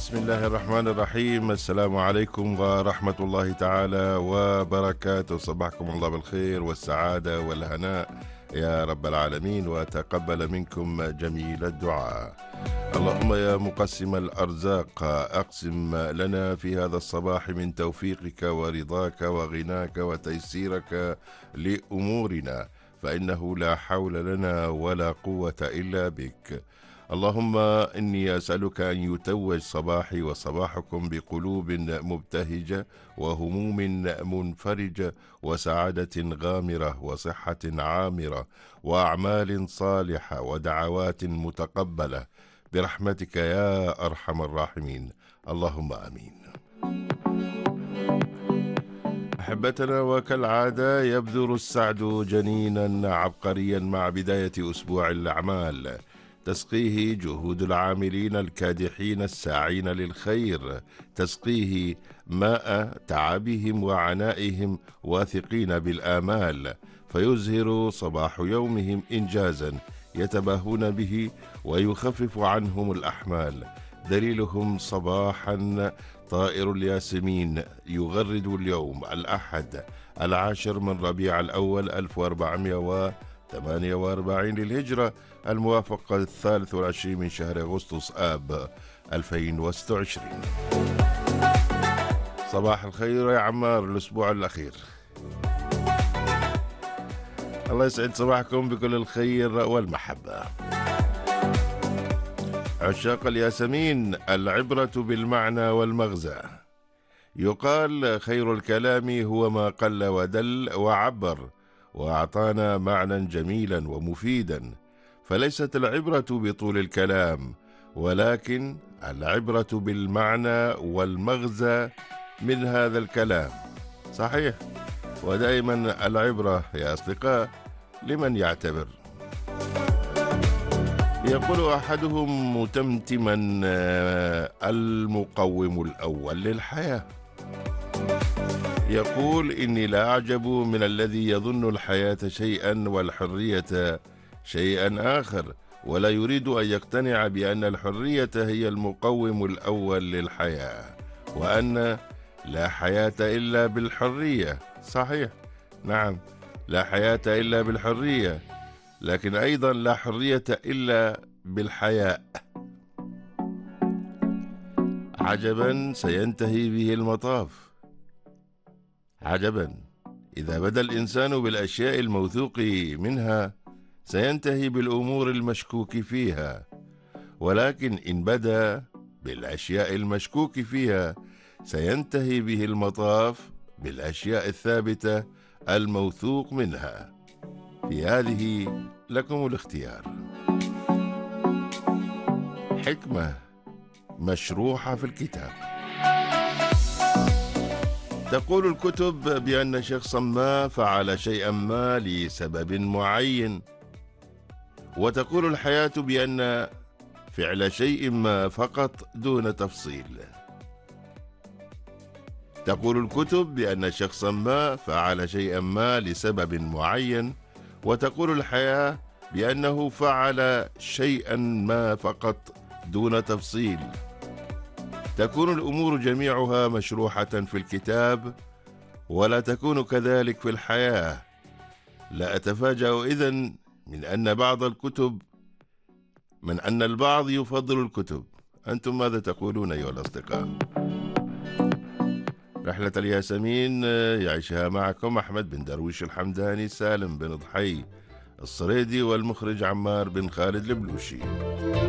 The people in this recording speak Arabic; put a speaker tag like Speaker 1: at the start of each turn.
Speaker 1: بسم الله الرحمن الرحيم. السلام عليكم ورحمة الله تعالى وبركاته. صباحكم الله بالخير والسعادة والهناء يا رب العالمين، وتقبل منكم جميل الدعاء. اللهم يا مقسم الأرزاق، أقسم لنا في هذا الصباح من توفيقك ورضاك وغناك وتيسيرك لأمورنا، فإنه لا حول لنا ولا قوة إلا بك. اللهم إني أسألك أن يتوج صباحي وصباحكم بقلوب مبتهجة وهموم منفرجة وسعادة غامرة وصحة عامرة وأعمال صالحة ودعوات متقبلة برحمتك يا أرحم الراحمين، اللهم آمين. أحبتنا، وكالعادة يبذر السعد جنينا عبقريا مع بداية أسبوع الأعمال، تسقيه جهود العاملين الكادحين الساعين للخير، تسقيه ماء تعبهم وعنائهم واثقين بالآمال، فيزهر صباح يومهم إنجازا يتباهون به ويخفف عنهم الأحمال. دليلهم صباحا طائر الياسمين يغرد اليوم الأحد 10 من ربيع الأول 1448 للهجرة، الموافق 23 من شهر أغسطس آب 2026. صباح الخير يا عمار، الأسبوع الأخير. الله يسعد صباحكم بكل الخير والمحبة. عشاق الياسمين، العبرة بالمعنى والمغزى. يقال خير الكلام هو ما قل ودل وعبر وأعطانا معنى جميلا ومفيدا، فليست العبرة بطول الكلام، ولكن العبرة بالمعنى والمغزى من هذا الكلام. صحيح، ودائما العبرة يا أصدقاء لمن يعتبر. يقول أحدهم متمتما: المقوم الأول للحياة. يقول: إني لا أعجب من الذي يظن الحياة شيئا والحرية شيئا آخر، ولا يريد أن يقتنع بأن الحرية هي المقوم الأول للحياة، وأن لا حياة إلا بالحرية. صحيح، نعم، لا حياة إلا بالحرية، لكن أيضا لا حرية إلا بالحياء. عجبا سينتهي به المطاف. عجبا، إذا بدا الإنسان بالأشياء الموثوق منها سينتهي بالأمور المشكوك فيها، ولكن إن بدا بالأشياء المشكوك فيها سينتهي به المطاف بالأشياء الثابتة الموثوق منها. في هذه لكم الاختيار. حكمة مشروحة في الكتاب. تقول الكتب بأن شخصا ما فعل شيئا ما لسبب معين، وتقول الحياة بأن فعل شيء ما فقط دون تفصيل. تقول الكتب بأن شخصا ما فعل شيئا ما لسبب معين، وتقول الحياة بأنه فعل شيئا ما فقط دون تفصيل. تكون الأمور جميعها مشروحة في الكتاب، ولا تكون كذلك في الحياة. لا أتفاجأ إذن من أن البعض يفضل الكتب. أنتم ماذا تقولون أيها الأصدقاء؟ رحلة الياسمين يعيشها معكم أحمد بن درويش الحمداني، سالم بن ضحي الصريدي، والمخرج عمار بن خالد البلوشي.